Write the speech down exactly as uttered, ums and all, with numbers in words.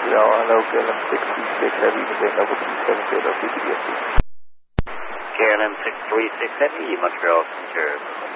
Montreal, hello, K L M six three six Heavy, November two seven zero, P T S D. K L M six three six Heavy, Montreal Center.